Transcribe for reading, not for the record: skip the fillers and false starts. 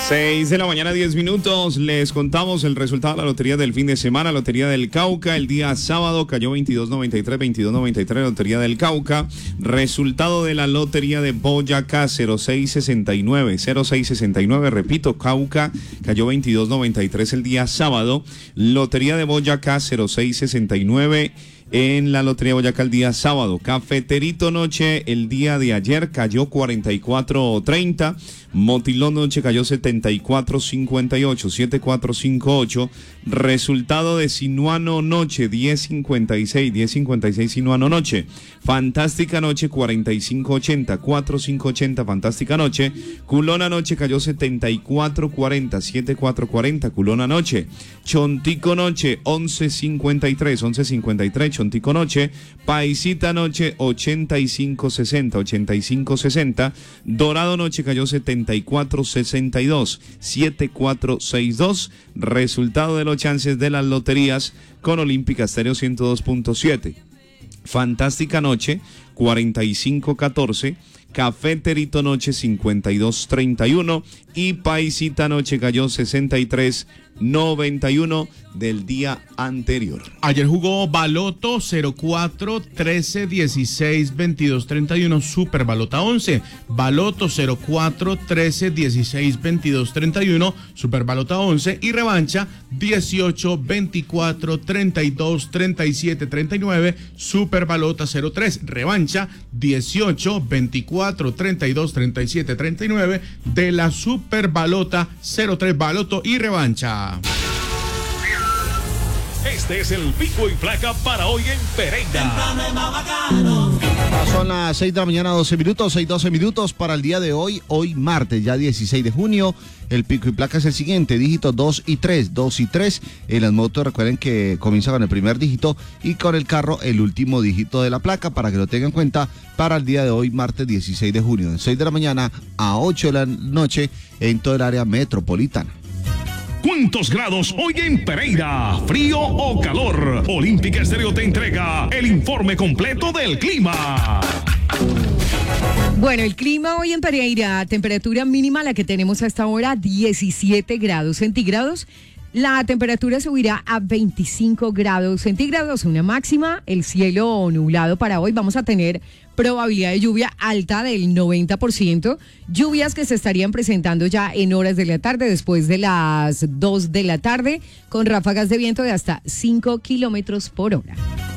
6 de la mañana, 10 minutos. Les contamos el resultado de la lotería del fin de semana. Lotería del Cauca, el día sábado cayó 22.93, Lotería del Cauca. Resultado de la lotería de Boyacá, 0669, repito, Cauca cayó 22.93 el día sábado. Lotería de Boyacá, 0669. En la Lotería de Boyacá el día sábado. Cafeterito Noche el día de ayer cayó 44.30. Motilón Noche cayó 74.58. Resultado de Sinuano Noche 10.56 Sinuano Noche. Fantástica Noche 45.80 Fantástica Noche. Culona Noche cayó 74.40 Culona Noche. Chontico Noche 11.53 Chontico Noche. Paisita Noche 85.60 Dorado Noche cayó 74.62 Resultado de los chances de las loterías con Olímpica Estéreo 102.7. Fantástica Noche 45.14. Cafeterito Noche 52.31 y Paisita Noche cayó 63.91 del día anterior. Ayer jugó Baloto 04 13 16 22 31 Super Balota 11. Baloto 04 13 16 22 31 Super Balota 11 y revancha 18 24 32 37 39 Super Balota 03. Revancha 18 24 32 37 39 de la Super Balota 03. Baloto y revancha. Este es el pico y placa para hoy en Pereira. Son las 6 de la mañana, 12 minutos para el día de hoy martes, ya 16 de junio. El pico y placa es el siguiente, dígito 2 y 3. En las motos recuerden que comienza con el primer dígito y con el carro el último dígito de la placa, para que lo tengan en cuenta para el día de hoy martes 16 de junio, de 6 de la mañana a 8 de la noche en todo el área metropolitana. ¿Cuántos grados hoy en Pereira? ¿Frío o calor? Olímpica Estéreo te entrega el informe completo del clima. Bueno, el clima hoy en Pereira, temperatura mínima la que tenemos hasta ahora, 17 grados centígrados. La temperatura subirá a 25 grados centígrados, una máxima, el cielo nublado para hoy. Vamos a tener probabilidad de lluvia alta del 90%, lluvias que se estarían presentando ya en horas de la tarde, después de las 2 de la tarde, con ráfagas de viento de hasta 5 kilómetros por hora.